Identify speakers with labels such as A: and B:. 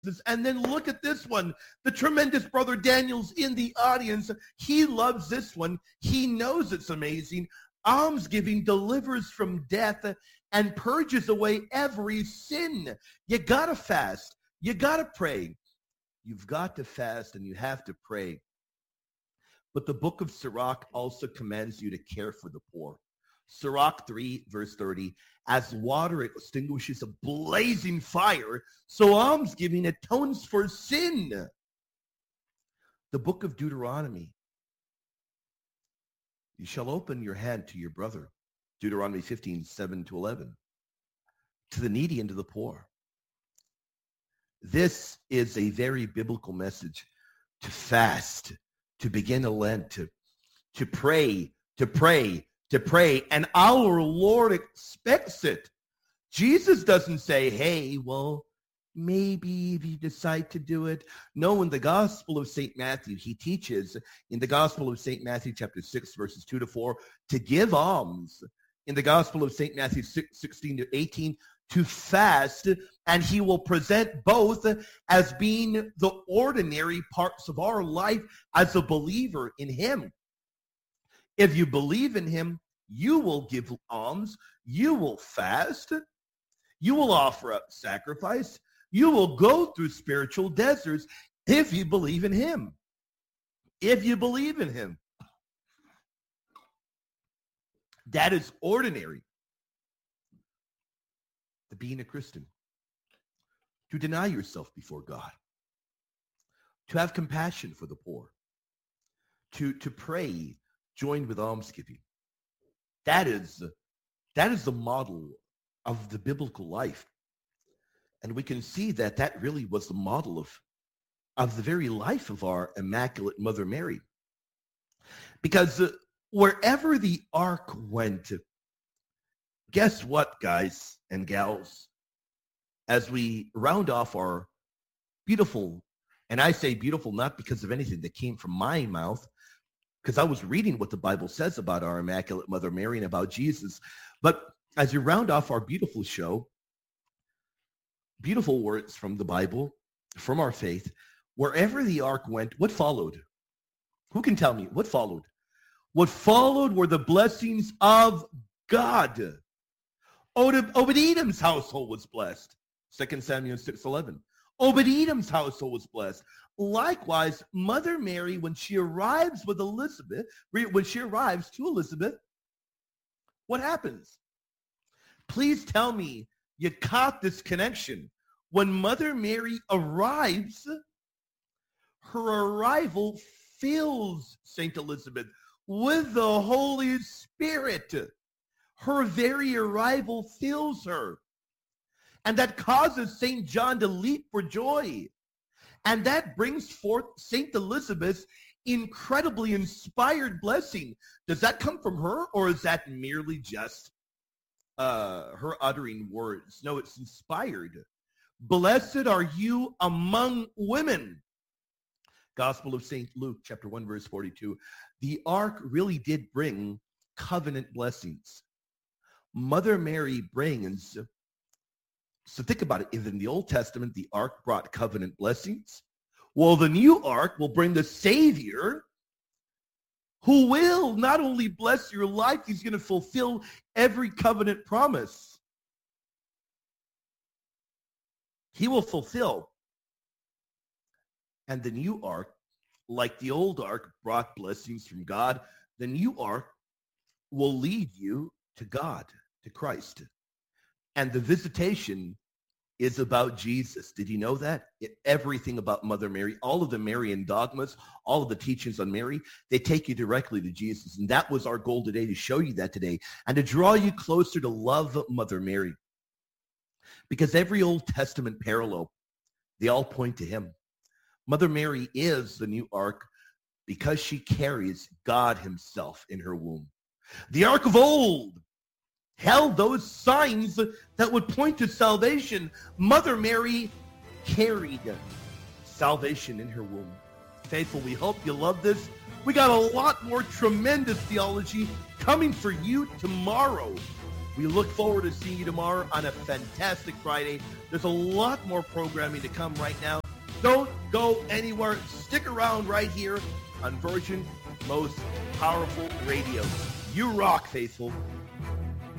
A: And then look at this one. The tremendous brother Daniel's in the audience. He loves this one. He knows it's amazing. Almsgiving delivers from death and purges away every sin. You got to fast. You got to pray. You've got to fast and you have to pray. But the book of Sirach also commands you to care for the poor. Sirach 3, verse 30, as water extinguishes a blazing fire, so almsgiving atones for sin. The book of Deuteronomy, you shall open your hand to your brother, Deuteronomy 15, 7 to 11, to the needy and to the poor. This is a very biblical message to fast, to begin a Lent, to pray, and our Lord expects it. Jesus doesn't say, hey, well, maybe if you decide to do it. No, in the Gospel of St. Matthew, he teaches in the Gospel of St. Matthew, chapter 6, verses 2 to 4, to give alms. In the Gospel of St. Matthew 6, 16 to 18, to fast, and he will present both as being the ordinary parts of our life as a believer in him. If you believe in him, you will give alms, you will fast, you will offer up sacrifice, you will go through spiritual deserts if you believe in him. If you believe in him. That is ordinary. To being a Christian. To deny yourself before God. To have compassion for the poor. To pray joined with almsgiving. That is the model of the biblical life. And we can see that that really was the model of the very life of our Immaculate Mother Mary. Because wherever the ark went, guess what, guys and gals? As we round off our beautiful, and I say beautiful not because of anything that came from my mouth, because I was reading what the Bible says about our Immaculate Mother Mary and about Jesus. But as we round off our beautiful show, beautiful words from the Bible, from our faith, wherever the ark went, what followed? Who can tell me what followed? What followed were the blessings of God. Obed-Edom's household was blessed. 2 Samuel 6:11. Obed-Edom's household was blessed. Likewise, Mother Mary, when she arrives to Elizabeth, what happens? Please tell me you caught this connection. When Mother Mary arrives, her arrival fills St. Elizabeth with the Holy Spirit. Her very arrival fills her. And that causes St. John to leap for joy. And that brings forth St. Elizabeth's incredibly inspired blessing. Does that come from her, or is that merely just her uttering words? No, it's inspired. Blessed are you among women. Gospel of St. Luke, chapter 1, verse 42. The ark really did bring covenant blessings. Mother Mary brings, so think about it. If in the Old Testament, the ark brought covenant blessings, well, the new ark will bring the Savior who will not only bless your life, he's going to fulfill every covenant promise. He will fulfill. And the new ark, like the old ark, brought blessings from God. The new ark will lead you to God, to Christ. And the visitation is about Jesus. Did you know that? Everything about Mother Mary, all of the Marian dogmas, all of the teachings on Mary, they take you directly to Jesus. And that was our goal today, to show you that today and to draw you closer to love Mother Mary. Because every Old Testament parallel, they all point to him. Mother Mary is the new ark because she carries God himself in her womb. The ark of old held those signs that would point to salvation. Mother Mary carried salvation in her womb. Faithful, we hope you love this. We got a lot more tremendous theology coming for you tomorrow. We look forward to seeing you tomorrow on a fantastic Friday. There's a lot more programming to come right now. Don't go anywhere. Stick around right here on Virgin Most Powerful Radio. You rock, faithful.